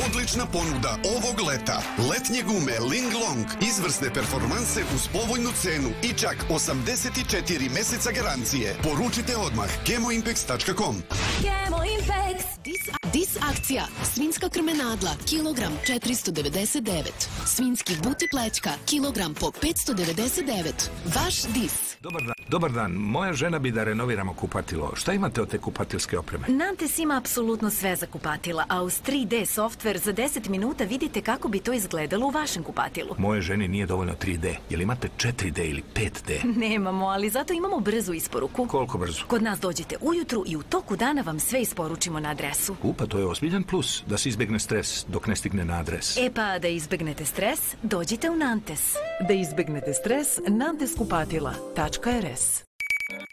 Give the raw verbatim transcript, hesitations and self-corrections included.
Odlična ponuda ovog leta. Letnje gume Linglong. Izvrsne performanse uz povoljnu cenu i čak osamdeset četiri meseca garancije. Poručite odmah kemoimpex tačka com. Kemoimpex. Dis akcija. Svinjska krmenadla, kilogram četiristo devedeset devet. Svinjski buti plećka, kilogram po petsto devedeset devet. Vaš Dis. Dobar dan. Dobar dan. Moja žena bi da renoviramo kupatilo. Šta imate od te kupatilske opreme? Nantes ima apsolutno sve za kupatila, a uz tri D softver za deset minuta vidite kako bi to izgledalo u vašem kupatilu. Moje ženi nije dovoljno tri D. Jel imate četiri D ili pet D? Nemamo, ali zato imamo brzu isporuku. Koliko brzo? Kod nas dođete ujutru i u toku dana vam sve isporučimo na adresu. U, pa to je ozbiljan plus, da se izbjegne stres dok ne stigne na adres. E pa, da izbjegnete stres, dođite u Nantes. Da izbjegnete stres, nantes kupatila tačka er es.